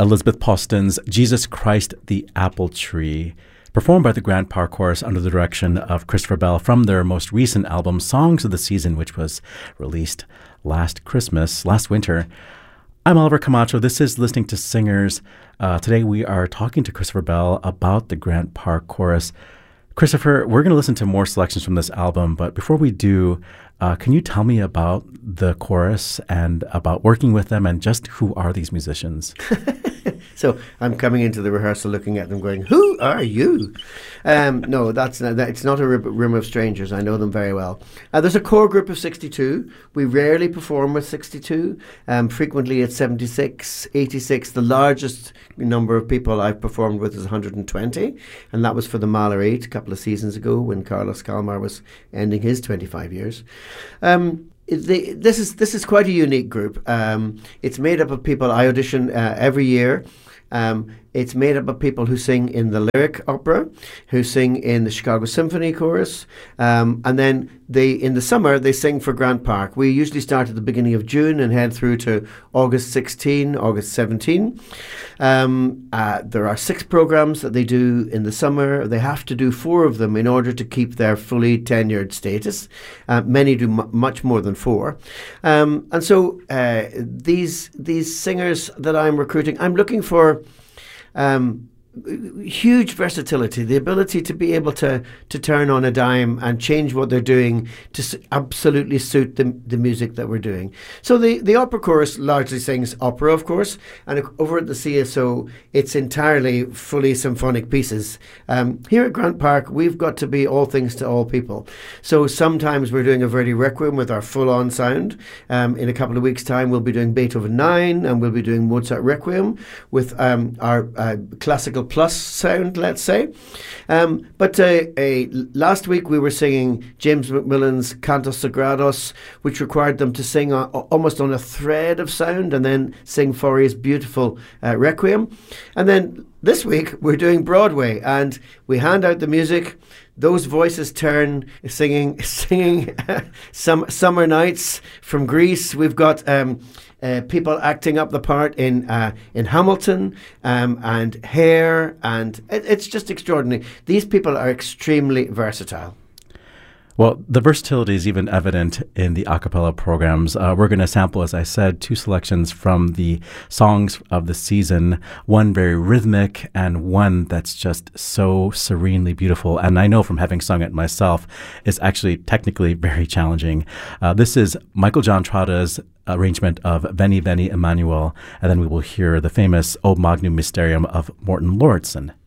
Elizabeth Poston's Jesus Christ the Apple Tree, performed by the Grant Park Chorus under the direction of Christopher Bell from their most recent album, Songs of the Season, which was released last winter. I'm Oliver Camacho. This is Listening to Singers. Today we are talking to Christopher Bell about the Grant Park Chorus. Christopher, we're going to listen to more selections from this album, but before we do, can you tell me about the chorus and about working with them and just who are these musicians? So I'm coming into the rehearsal looking at them going, who are you? No, it's not a room of strangers. I know them very well. There's a core group of 62. We rarely perform with 62. Frequently it's 76, 86. The largest number of people I've performed with is 120. And that was for the Mahler 8 a couple of seasons ago when Carlos Kalmar was ending his 25 years. This is quite a unique group. It's made up of people. I audition every year. It's made up of people who sing in the Lyric Opera, who sing in the Chicago Symphony Chorus, and then in the summer they sing for Grant Park. We usually start at the beginning of June and head through to August 16, August 17. There are 6 programs that they do in the summer. They have to do 4 of them in order to keep their fully tenured status. Many do much more than 4. And so these singers that I'm recruiting, I'm looking for huge versatility, the ability to be able to turn on a dime and change what they're doing to absolutely suit the music that we're doing. So the opera chorus largely sings opera, of course, and over at the CSO it's entirely fully symphonic pieces. Here at Grant Park we've got to be all things to all people. So sometimes we're doing a Verdi Requiem with our full-on sound. In a couple of weeks' time we'll be doing Beethoven 9 and we'll be doing Mozart Requiem with our classical plus sound, let's say. But last week we were singing James Macmillan's Cantos Sagrados, which required them to sing almost on a thread of sound and then sing Fauré's beautiful Requiem. And then this week we're doing Broadway and we hand out the music. Those voices turn singing some Summer Nights from Greece. We've got people acting up the part in Hamilton and Hair, and it's just extraordinary. These people are extremely versatile. Well, the versatility is even evident in the a cappella programs. We're going to sample, as I said, 2 selections from the Songs of the Season, one very rhythmic and one that's just so serenely beautiful. And I know from having sung it myself, it's actually technically very challenging. This is Michael John Trotta's arrangement of Veni Veni Emmanuel, and then we will hear the famous O Magnum Mysterium of Morton Lauridsen.